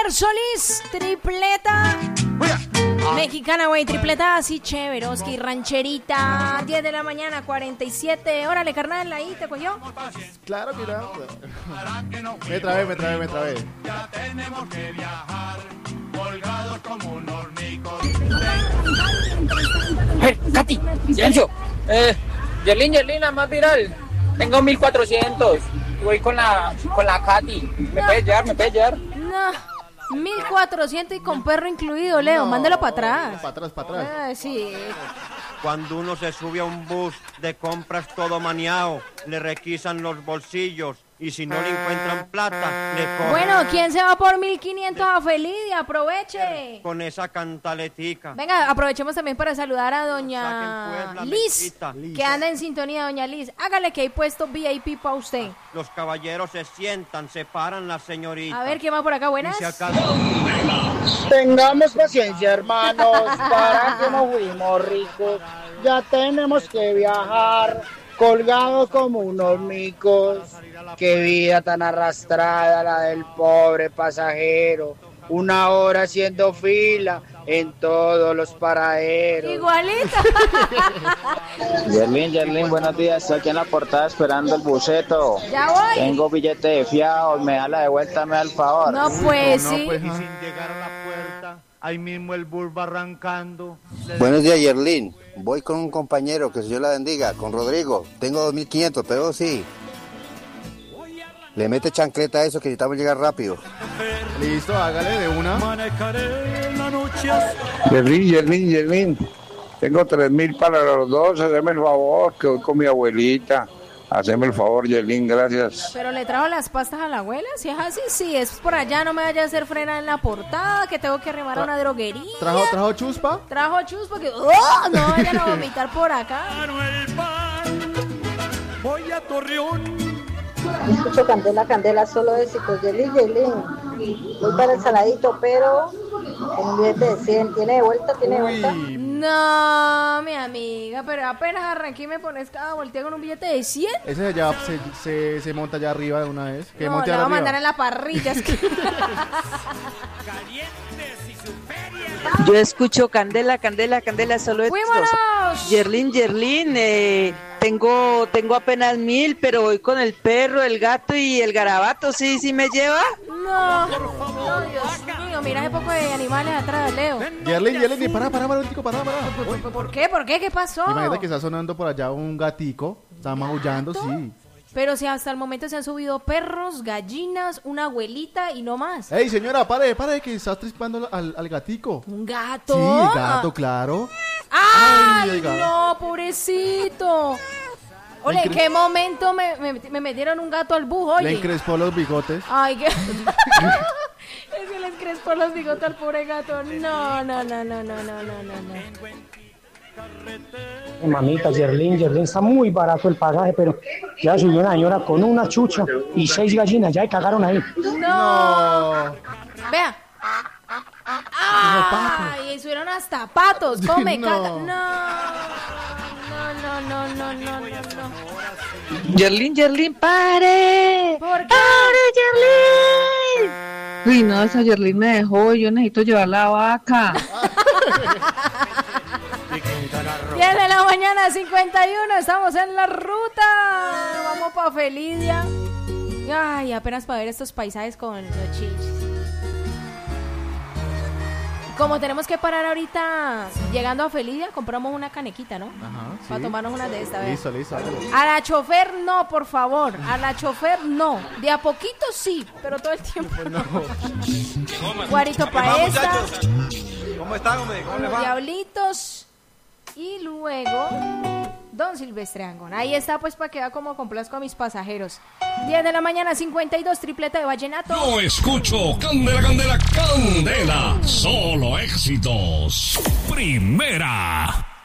Javier Solís, tripleta. Mexicana, güey, tripleta así chéveroski, rancherita. 10 de la mañana, 47. Órale, carnal, ahí te cogió. Claro, mira. Me trabé. Ya tenemos que viajar, colgados como unos micos. Hey, Katy, silencio. Yerlin, la más viral. Tengo 1400. Voy con la Katy. ¿Me puedes llevar? No. 1400 y con perro incluido, Leo. No, Mándalo para atrás. Para atrás. Sí. Cuando uno se sube a un bus de compras todo maniado, le requisan los bolsillos y si no le encuentran plata, le cogen. Bueno, ¿quién se va por 1500 a Felidia? Aproveche. Con esa cantaletica. Venga, aprovechemos también para saludar a doña Saquen, pues, la Liz, mezquita. que anda en sintonía, doña Liz. Hágale que hay puesto VIP para usted. Los caballeros se sientan, se paran las señoritas. A ver, ¿quién va por acá? Buenas. Y si acaso... Tengamos paciencia, hermanos, para que no fuimos ricos. Ya tenemos que viajar, colgados como unos micos. Qué vida tan arrastrada la del pobre pasajero. 1 hora haciendo fila en todos los paraderos. Igualita. Yerlin, buenos días. Estoy aquí en la portada esperando el buceto. Ya voy. Tengo billete de fiado, me da la de vuelta, me da el favor. No, pues No, sí. pues, y sin llegar a la puerta, ahí mismo el bus va arrancando. Buenos días, Yerlin. Voy con un compañero, que Dios la bendiga, con Rodrigo. Tengo 2500, pero sí. Le mete chancleta a eso, que necesitamos llegar rápido. Listo, hágale de una. Manejaré la noche. Yerlin. Tengo 3000 para los dos. Haceme el favor, que voy con mi abuelita. Haceme el favor, Yerlin, gracias. Pero le trajo las pastas a la abuela. Si es así, sí, es por allá. No me vaya a hacer frena en la portada, que tengo que arrimar a una droguería. ¿Trajo chuspa? Trajo chuspa, que ¡oh! No vayan a vomitar por acá. Voy a Torreón. Escucho Candela, solo éxitos. Yerlin. Voy para el saladito, pero con un billete de 100. ¿Tiene vuelta? No, mi amiga, pero apenas arranqué y me pones cada voltea con un billete de 100. Ese ya se monta allá arriba de una vez. ¿Qué No, monte la voy a arriba? mandar en la parrilla. Es que... Yo escucho Candela, solo éxitos. ¡Fuímonos! Yerlin, tengo apenas 1000, pero voy con el perro, el gato y el garabato. ¿Sí me lleva? No, Dios mío, mira ese poco de animales atrás, Leo. Yerlin, para, momentico, para. ¿Por qué? ¿Qué pasó? Imagínate que está sonando por allá un gatico, está maullando, sí. Pero si hasta el momento se han subido perros, gallinas, una abuelita y no más. Ey, señora, pare, que está trispando al gatico. ¿Un gato? Sí, el gato, claro. ¡Ay, el gato. no, pobrecito! Ole, ¿en qué momento me metieron un gato al bus, oye? Le encrespó los bigotes. Ay, qué... Es que le encrespó los bigotes al pobre gato. No. Mamita, Yerlin, está muy barato el pasaje, pero ya subió una señora con una chucha y 6 gallinas, ya cagaron ahí. No. Vea. Ay, subieron hasta patos. Come, No. caga. No. Yerlin, pare. ¿Por qué? ¡Pare, Yerlin! Uy, no, esa Yerlin me dejó. Yo necesito llevar la vaca. 10 de la mañana, 51, estamos en la ruta. Vamos para Felidia. Ay, apenas para ver estos paisajes con los chichis. Como tenemos que parar ahorita llegando a Felidia, compramos una canequita, ¿no? Ajá, sí. Para tomarnos una de estas. Listo. A la chofer no, por favor. A la chofer no. De a poquito sí, pero todo el tiempo no. Guarito para esta. ¿Cómo están, hombre? ¿Cómo les Los va? diablitos. Y luego Don Silvestre Angón. Ahí está, pues, para que vea cómo complazco a mis pasajeros. 10 de la mañana, 52, tripleta de vallenato. Yo escucho Candela. Solo éxitos. Primera.